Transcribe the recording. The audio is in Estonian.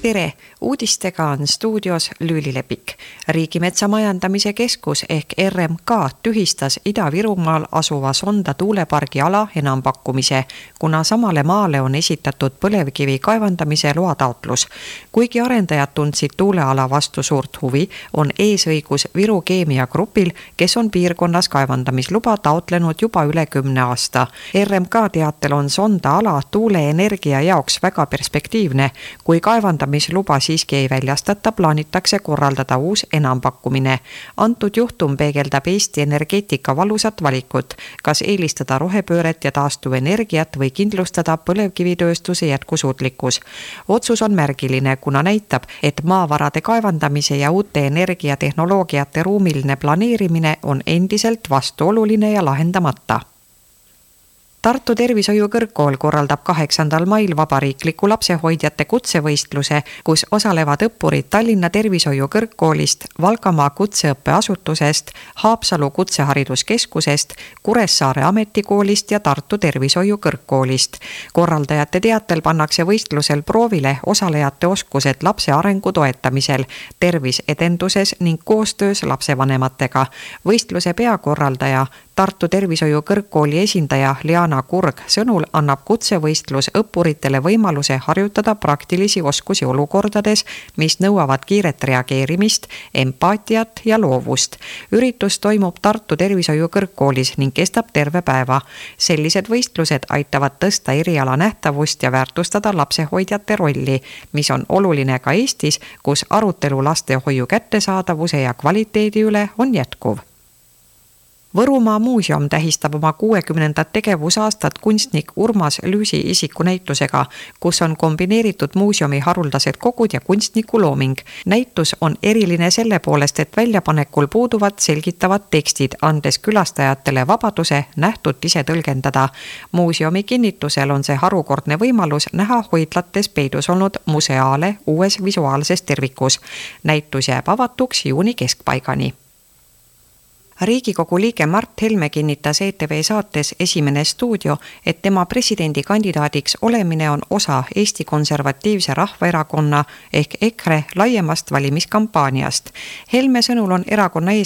Tere! Uudistega on stuudios Lüüli Lepik. Riigimetsa majandamise keskus ehk RMK tühistas Ida-Virumaal asuva Sonda tuulepargi ala enampakkumise, kuna samale maale on esitatud põlevkivi kaevandamise loataotlus. Kuigi arendajad tundsid tuuleala vastu suurt huvi, on eesõigus Viru Keemia Grupil, kes on piirkonnas kaevandamisluba taotlenud juba üle 10 aasta. RMK teatel on Sonda ala tuuleenergia jaoks väga perspektiivne, kui kaevandamisluba siiski ei väljastata, plaanitakse korraldada uus enampakkumine. Antud juhtum peegeldab Eesti energeetika valusat valikut, kas eelistada rohepööret ja taastuvenergiat või kindlustada põlevkivitööstuse jätkusuutlikkus. Otsus on märgiline, kuna näitab, et maavarade kaevandamise ja uute energiatehnoloogiate ruumiline planeerimine on endiselt vastuoluline ja lahendamata. Tartu Tervishoiu Kõrgkool korraldab 8. mail vabariikliku lapsehoidjate kutsevõistluse, kus osalevad õppurid Tallinna Tervishoiu Kõrgkoolist, Valgamaa kutseõppeasutusest, Haapsalu kutsehariduskeskusest, Kuressaare ametikoolist ja Tartu Tervishoiu Kõrgkoolist. Korraldajate teatel pannakse võistlusel proovile osalejate oskused lapse arengu toetamisel, tervisedenduses ning koostöös lapsevanematega. Võistluse peakorraldaja Tartu Tervishoiu Kõrgkooli esindaja Liana Kurg sõnul annab kutsevõistlus õppuritele võimaluse harjutada praktilisi oskusi olukordades, mis nõuavad kiiret reageerimist, empaatiat ja loovust. Üritus toimub Tartu Tervishoiu Kõrgkoolis ning kestab terve päeva. Sellised võistlused aitavad tõsta eriala nähtavust ja väärtustada lapsehoidjate rolli, mis on oluline ka Eestis, kus arutelu lastehoiu kättesaadavuse ja kvaliteedi üle on jätkuv. Võrumaa muuseum tähistab oma 60. tegevusaastat kunstnik Urmas Lüüsi isikunäitusega, kus on kombineeritud muuseumi haruldased kogud ja kunstniku looming. Näitus on eriline selle poolest, et väljapanekul puuduvad selgitavad tekstid, andes külastajatele vabaduse nähtut ise tõlgendada. Muuseumi kinnitusel on see harukordne võimalus näha hoidlates peidus olnud museaale uues visuaalses tervikus. Näitus jääb avatuks juuni keskpaigani. Riigikogu liige Mart Helme kinnitas ETV saates Esimene stuudio, et tema presidendikandidaadiks olemine on osa Eesti Konservatiivse Rahvaerakonna ehk EKRE laiemast valimiskampaaniast. Helme sõnul on erakonna